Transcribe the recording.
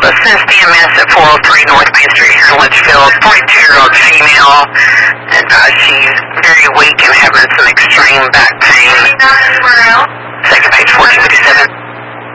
called Assist EMS at 403 North Main Street here in Litchfield. 42-year-old female, and she's very weak and having some extreme back pain.